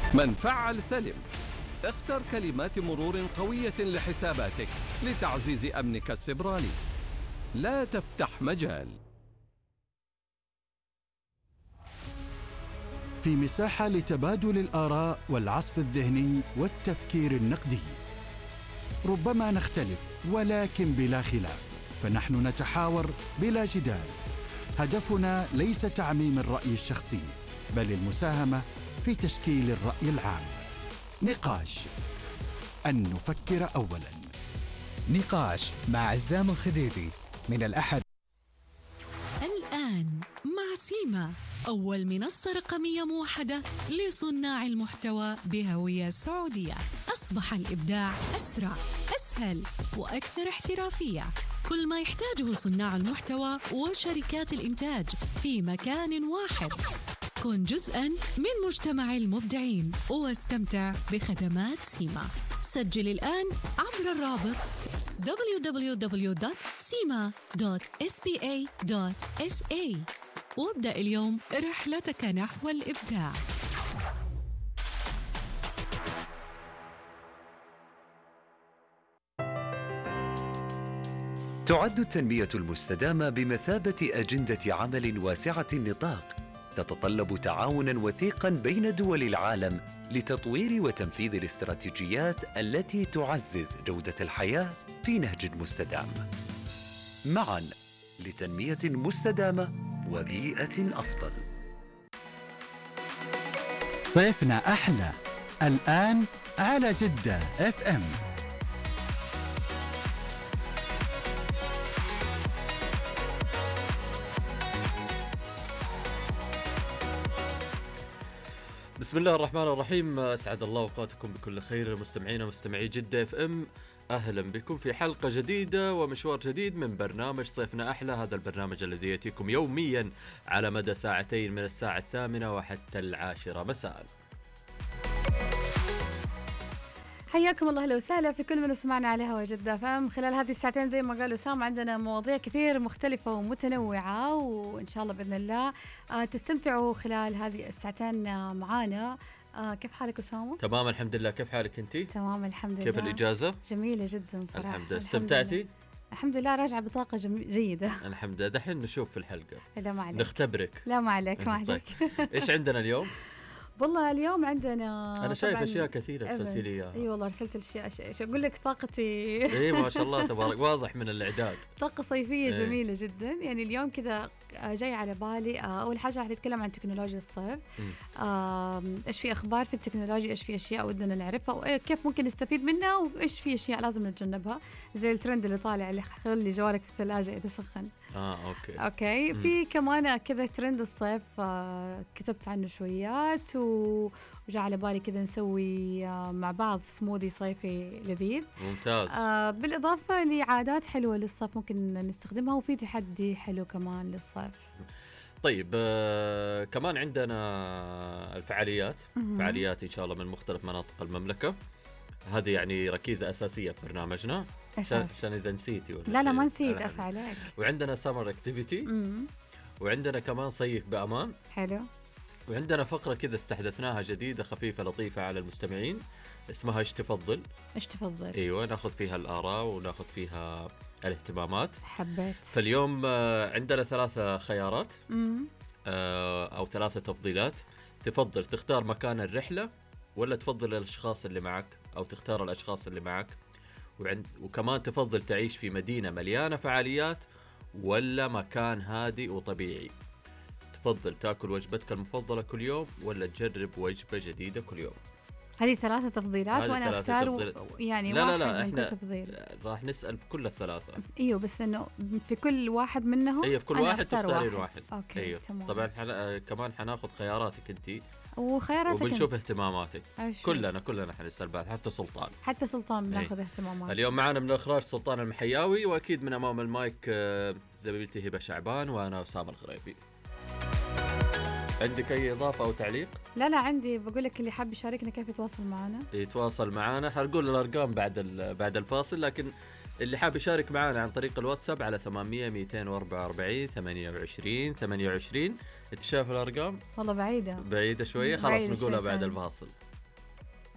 من فعل سلم. اختر كلمات مرور قوية لحساباتك لتعزيز أمنك السيبراني. لا تفتح مجال. في مساحة لتبادل الآراء والعصف الذهني والتفكير النقدي. ربما نختلف ولكن بلا خلاف، فنحن نتحاور بلا جدال. هدفنا ليس تعميم الرأي الشخصي، بل المساهمة في تشكيل الرأي العام. نقاش، أن نفكر أولاً. نقاش مع عزام الخديدي من الأحد. الآن مع سيما، أول منصة رقمية موحدة لصناع المحتوى بهوية سعودية. أصبح الإبداع أسرع، أسهل وأكثر احترافية. كل ما يحتاجه صناع المحتوى وشركات الإنتاج في مكان واحد. كن جزءاً من مجتمع المبدعين واستمتع بخدمات سيما. سجل الآن عبر الرابط www.sima.spa.sa وابدأ اليوم رحلتك نحو الإبداع. تعد التنمية المستدامة بمثابة أجندة عمل واسعة النطاق، تتطلب تعاونا وثيقا بين دول العالم لتطوير وتنفيذ الاستراتيجيات التي تعزز جودة الحياة في نهج مستدام. معا لتنمية مستدامة وبيئة أفضل. صيفنا أحلى الآن على جدة FM. بسم الله الرحمن الرحيم. أسعد الله أوقاتكم بكل خير مستمعينا ومستمعي جدة FM. أهلا بكم في حلقة جديدة ومشوار جديد من برنامج صيفنا أحلى. هذا البرنامج الذي يأتيكم يوميا على مدى ساعتين من الساعة 8 وحتى 10 مساء. حياكم الله، لو سهلا في كل من سمعنا على هوا جدة فهم. خلال هذه الساعتين زي ما قالوا سام عندنا مواضيع كثير مختلفة ومتنوعة، وإن شاء الله بإذن الله تستمتعوا خلال هذه الساعتين معانا. كيف حالك أسامة؟ تمام الحمد لله. كيف حالك أنتي؟ تمام الحمد لله. كيف الإجازة؟ جميلة جدا صراحة. الحمد لله. استمتعتي؟ الحمد لله، راجعة بطاقة جيدة. الحمد لله. دحين نشوف في الحلقة. لا ما عليك. نختبرك. لا ما عليك ما عليك. إيش عندنا اليوم؟ والله اليوم عندنا أنا شايف أشياء كثيرة أرسلتي لي إياها. أي والله أرسلت أشياء أقول لك طاقتي. إيه ما شاء الله تبارك، واضح من الإعداد. طاقة صيفية جميلة جدا. يعني اليوم كذا جاي على بالي أول حاجة رح نتكلم عن تكنولوجيا الصيف. إيش في أخبار في التكنولوجيا، إيش في أشياء ودنا نعرفها وكيف ممكن نستفيد منها، وإيش في أشياء لازم نتجنبها زي الترند اللي طالع اللي خلي جوالك في الثلاجة إذا سخن. أوكي. في كمان كذا ترند الصيف كتبت عنه شويات وجاء على بالي كذا نسوي مع بعض سموذي صيفي لذيذ ممتاز. بالإضافة لعادات حلوة للصيف ممكن نستخدمها، وفي تحدي حلو كمان للصيف. طيب كمان عندنا الفعاليات. فعاليات إن شاء الله من مختلف مناطق المملكة. هذه يعني ركيزة أساسية في برنامجنا عشان إذا نسيتي ولا لا ما نسيت أفعلك. وعندنا سمر اكتيفيتي، وعندنا كمان صيف بأمان. حلو. وعندنا فقرة كذا استحدثناها جديدة خفيفة لطيفة على المستمعين اسمها إيش تفضل. إيش تفضل. أيوة، ناخذ فيها الآراء وناخذ فيها الاهتمامات. حبيت. فاليوم عندنا 3 خيارات أو 3 تفضيلات. تفضل تختار مكان الرحلة، ولا تفضل الأشخاص اللي معك، أو تختار الأشخاص اللي معك، وكمان تفضل تعيش في مدينة مليانة فعاليات ولا مكان هادئ وطبيعي. تفضل تاكل وجبتك المفضلة كل يوم ولا تجرب وجبة جديدة كل يوم. هذه 3 تفضيلات وانا اختار يعني لا واحد لا من احنا كل تفضيل. راح نسأل في كل ال3. ايوه بس انه في كل واحد منهم. ايوه في كل واحد تختارين واحد. اوكي أيوه. تمام. طبعا كمان حناخذ خياراتك انتي وخياراتك وبنشوف اهتماماتك. عشو. كلنا حنسأل بعد، حتى سلطان بناخذ اهتماماته. اليوم معنا من الاخراج سلطان المحياوي، واكيد من امام المايك زميلتي هبة شعبان وانا أسامة الغريبي. عندك أي إضافة أو تعليق؟ لا عندي، بقول لك اللي حاب يشاركنا كيف يتواصل معنا. يتواصل معنا، حنقول الأرقام بعد الفاصل، لكن اللي حاب يشارك معنا عن طريق الواتساب على 800 244 28 28. انت شايف الأرقام؟ والله بعيدة شوية. خلاص نقولها بعد شوية. الفاصل.